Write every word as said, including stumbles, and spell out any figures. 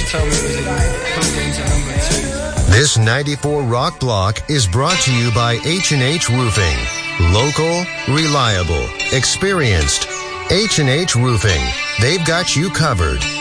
told me it was a put into number two. This ninety-four Rock Block is brought to you by H and H Roofing. Local, reliable, experienced. H and H Roofing. They've got you covered.